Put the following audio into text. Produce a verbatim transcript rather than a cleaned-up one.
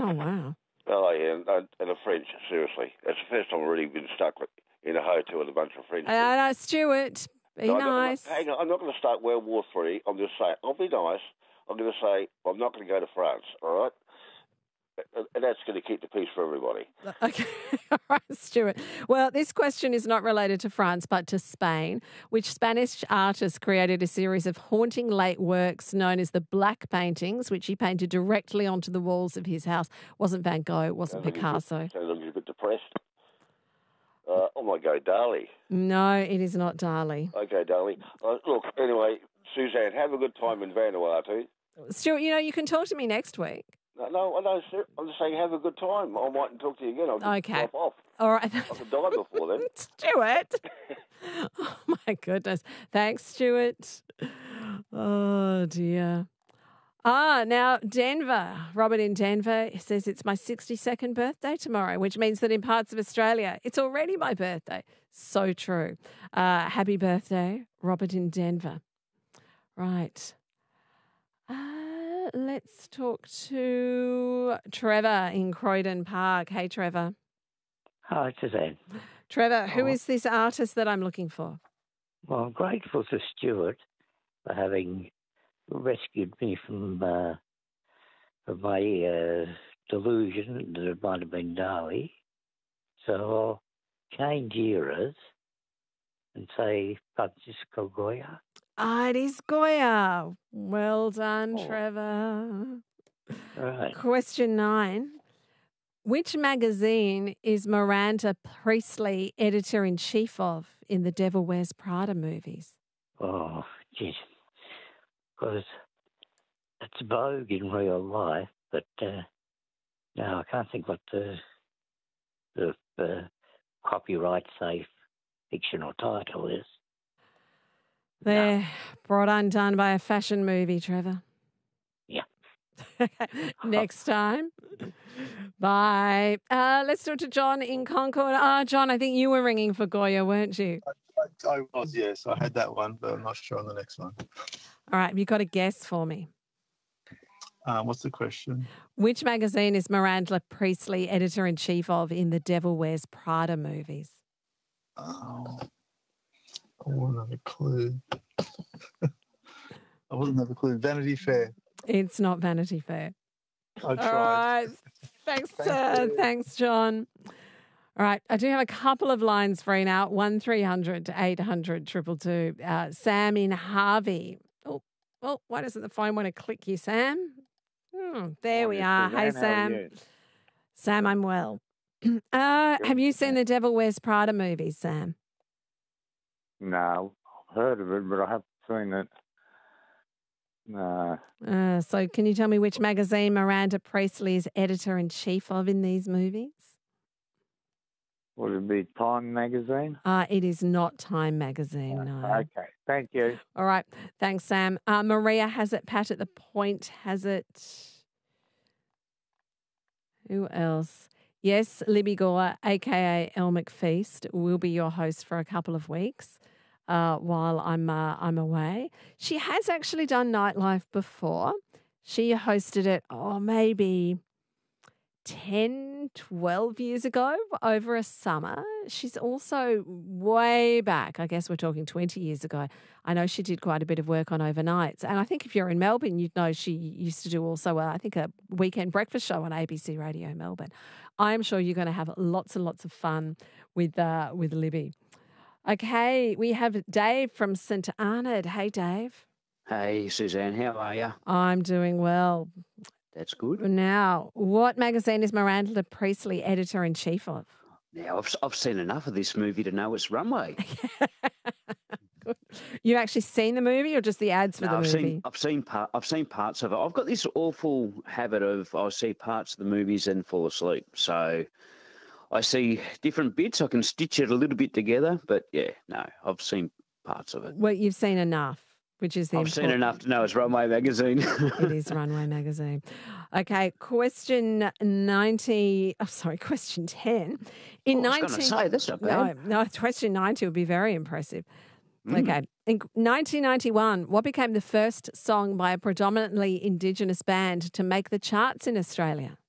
Oh, wow. Oh, yeah, and, and the French, seriously. It's the first time I've really been stuck with, in a hotel with a bunch of French people. Uh, no, Stuart, be No, I'm nice. Not, hang on, I'm not going to start World War Three. I'm just saying, I'll be nice. I'm going to say, I'm not going to go to France, all right? And that's going to keep the peace for everybody. Okay. All right, Stuart. Well, this question is not related to France, but to Spain, which Spanish artist created a series of haunting late works known as the Black Paintings, which he painted directly onto the walls of his house. Wasn't Van Gogh, it wasn't Sounds Picasso. Like sounds like you're a bit depressed. Uh, oh, my God, Dali. No, it is not Dali. Okay, Dali. Uh, look, anyway, Suzanne, have a good time in Vanuatu. Stuart, you know, you can talk to me next week. No, no, no, sir. I'm just saying have a good time. I mightn't talk to you again. I'll just Okay. drop off. All right. I could die before then. Stuart. Oh, my goodness. Thanks, Stuart. Oh, dear. Ah, now Denver. Robert in Denver says it's my sixty-second birthday tomorrow, which means that in parts of Australia, it's already my birthday. So true. Uh, happy birthday, Robert in Denver. Right. Uh, let's talk to Trevor in Croydon Park. Hey, Trevor. Hi, Suzanne. Trevor, who Oh. is this artist that I'm looking for? Well, I'm grateful to Stuart for having rescued me from, uh, from my uh, delusion that it might have been Dali. So I'll change eras and say Francisco Goya. Ah, it is Goya. Well done, Oh. Trevor. Right. Question nine. Which magazine is Miranda Priestley editor-in-chief of in the Devil Wears Prada movies? Oh, geez. Because it's Vogue in real life, but uh, no, I can't think what the, the uh, copyright-safe fictional title is. They're brought undone by a fashion movie, Trevor. Yeah. Next time. Bye. Uh, let's talk to John in Concord. Ah, John, I think you were ringing for Goya, weren't you? I, I was, yes. I had that one, but I'm not sure on the next one. All right. Have you got a guess for me? Um, what's the question? Which magazine is Miranda Priestley editor-in-chief of in the Devil Wears Prada movies? Oh, I wouldn't have a clue. I wouldn't have a clue. Vanity Fair. It's not Vanity Fair. I tried. All right. Thanks, Thank uh, you. thanks, John. All right. I do have a couple of lines free now. one three hundred eight hundred two two two. Uh, Sam in Harvey. Oh, oh, why doesn't the phone want to click you, Sam? Hmm, there we are. Hey, Sam. Sam, I'm well. uh, have you seen the Devil Wears Prada movies, Sam? No, I've heard of it, but I haven't seen it. No. Uh, so can you tell me which magazine Miranda Priestley is editor-in-chief of in these movies? Would it be Time magazine? Uh, it is not Time magazine, no. Okay, thank you. All right. Thanks, Sam. Uh, Maria has it. Pat at the Point has it. Who else? Yes, Libby Gore, a k a. Elle McFeast, will be your host for a couple of weeks uh, while I'm uh, I'm away. She has actually done Nightlife before. She hosted it, oh, maybe ten, twelve years ago over a summer. She's also way back, I guess we're talking twenty years ago. I know she did quite a bit of work on overnights. And I think if you're in Melbourne, you'd know she used to do also, uh, I think, a weekend breakfast show on A B C Radio Melbourne. I'm sure you're going to have lots and lots of fun with uh, with Libby. Okay, we have Dave from St Arnaud. Hey, Dave. Hey, Suzanne, how are you? I'm doing well. That's good. Now, what magazine is Miranda Priestley editor-in-chief of? Now, I've, I've seen enough of this movie to know it's Runway. You've actually seen the movie or just the ads for No, the I've movie? seen, I've seen part, I've seen parts of it. I've got this awful habit of I see parts of the movies and fall asleep. So I see different bits. I can stitch it a little bit together, but yeah, no, I've seen parts of it. Well, you've seen enough, which is the I've seen important- enough to know it's Runway magazine. It is Runway magazine. Okay, question ninety. Oh, sorry, question ten. In I was going to say that's not bad. No, no, question ninety would be very impressive. Mm. Okay. In nineteen ninety-one, what became the first song by a predominantly Indigenous band to make the charts in Australia?